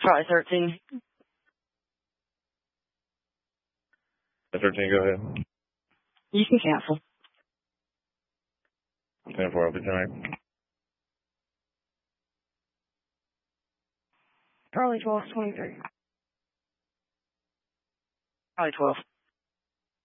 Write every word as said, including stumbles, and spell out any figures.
Charlie thirteen. thirteen, go ahead. You can cancel. ten four, I'll be tonight. Charlie twelve twenty-three. Charlie twelve.